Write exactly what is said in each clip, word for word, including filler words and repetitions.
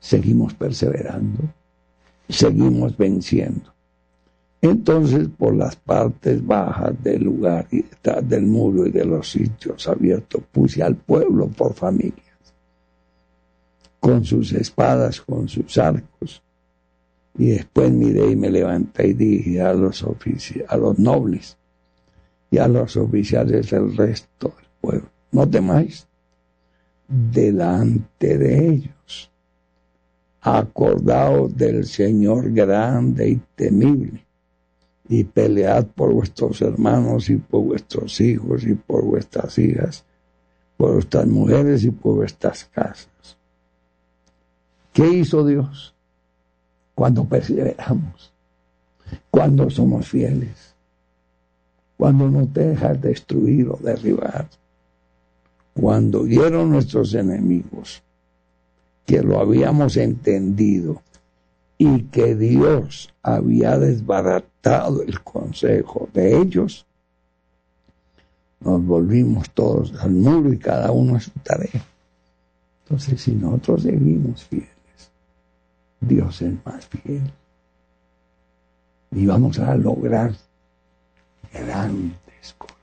seguimos perseverando, seguimos venciendo. Entonces, por las partes bajas del lugar y detrás del muro y de los sitios abiertos, puse al pueblo por familias, con sus espadas, con sus arcos. Y después miré y me levanté y dije a los ofici- a los nobles y a los oficiales del resto del pueblo: no temáis. Delante de ellos, acordaos del Señor grande y temible, y pelead por vuestros hermanos y por vuestros hijos y por vuestras hijas, por vuestras mujeres y por vuestras casas. ¿Qué hizo Dios? Cuando perseveramos, cuando somos fieles, cuando no te dejas destruir o derribar, cuando vieron nuestros enemigos que lo habíamos entendido y que Dios había desbaratado el consejo de ellos, nos volvimos todos al muro y cada uno a su tarea. Entonces, si nosotros seguimos fieles, Dios es más fiel y vamos a lograr grandes cosas.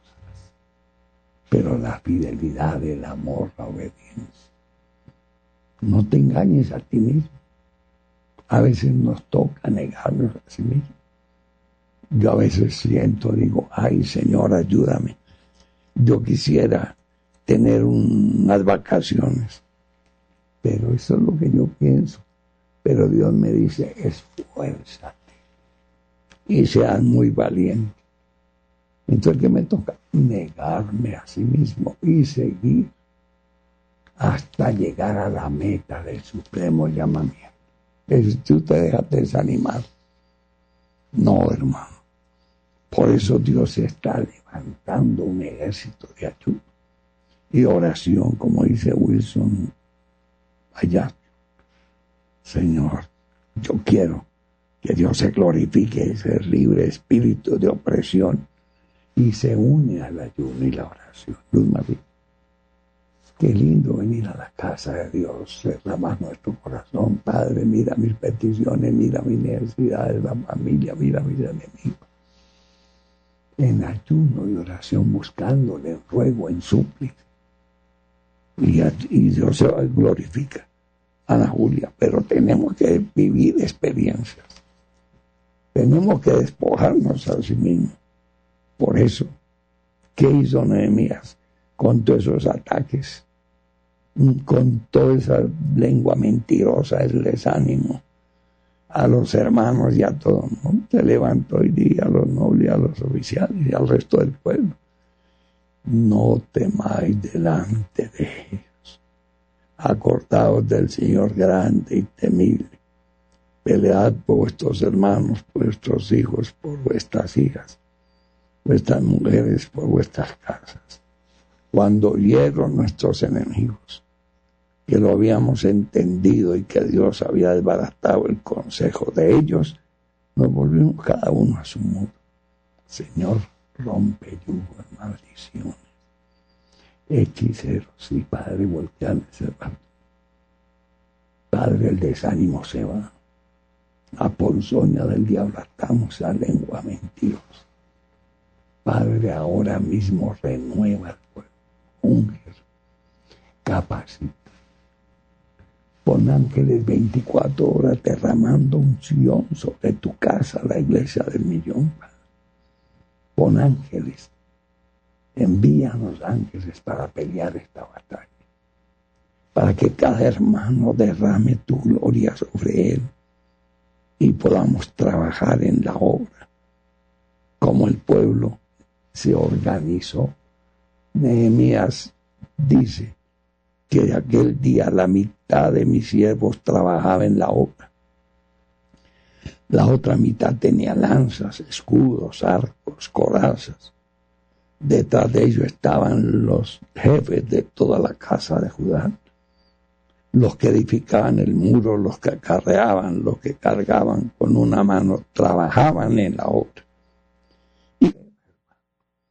Pero la fidelidad, el amor, la obediencia. No te engañes a ti mismo. A veces nos toca negarnos a sí mismos. Yo a veces siento, digo, ay Señor, ayúdame. Yo quisiera tener un, unas vacaciones. Pero eso es lo que yo pienso. Pero Dios me dice, esfuérzate y seas muy valiente. Entonces, ¿qué me toca? Negarme a sí mismo y seguir hasta llegar a la meta del supremo llamamiento. Si tú te dejas desanimar, no, hermano. Por eso Dios está levantando un ejército de ayuda y oración, como dice Wilson allá. Señor, yo quiero que Dios se glorifique ese libre espíritu de opresión y se une al ayuno y la oración. Luz María, qué lindo venir a la casa de Dios, derramar nuestro corazón. Padre, mira mis peticiones, mira mis necesidades, la familia, mira mis enemigos. En ayuno y oración, buscándole, en ruego, en súplica. Y, y Dios se glorifica. Ana Julia, pero tenemos que vivir experiencias. Tenemos que despojarnos a sí mismos. Por eso, ¿qué hizo Nehemías con todos esos ataques? Con toda esa lengua mentirosa, el desánimo a los hermanos y a todos, ¿no? Se levantó y dijo a los nobles, a los oficiales y al resto del pueblo: no temáis delante de ellos, acordaos del Señor grande y temible, pelead por vuestros hermanos, por vuestros hijos, por vuestras hijas, vuestras mujeres, por vuestras casas. Cuando oyeron nuestros enemigos que lo habíamos entendido y que Dios había desbaratado el consejo de ellos, nos volvimos cada uno a su muro. Señor, rompe yugos, maldiciones, hechiceros, y Padre, voltean ese rato. Padre, el desánimo se va. A ponzoña del diablo atamos a lengua mentirosa. Padre, ahora mismo renueva el pueblo, unge, capacita. Pon ángeles veinticuatro horas derramando unción sobre tu casa, la iglesia del millón. Pon ángeles, envíanos ángeles para pelear esta batalla, para que cada hermano derrame tu gloria sobre él y podamos trabajar en la obra como el pueblo se organizó. Nehemías dice que de aquel día la mitad de mis siervos trabajaba en la obra. La otra mitad tenía lanzas, escudos, arcos, corazas. Detrás de ellos estaban los jefes de toda la casa de Judá, los que edificaban el muro, los que acarreaban, los que cargaban con una mano, trabajaban en la obra. Y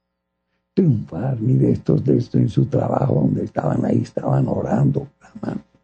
triunfar, mire, estos de esto en su trabajo, donde estaban ahí, estaban orando, clamando.